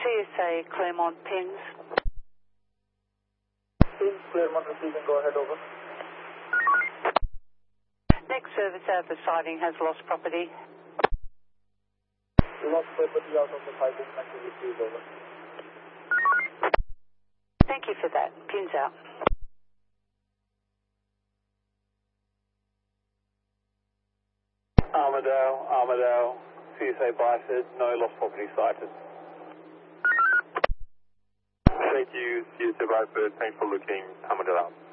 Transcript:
CSA Claremont pins. Pins, Claremont receiving, go ahead, over. Next service out of the siding has lost property. Lost property out of the siding, message received, over. Thank you for that. Pins out. Armadale, CSA Blyford, no lost property cited. Thank you, CSA Blyford, thanks for looking, Armadale out.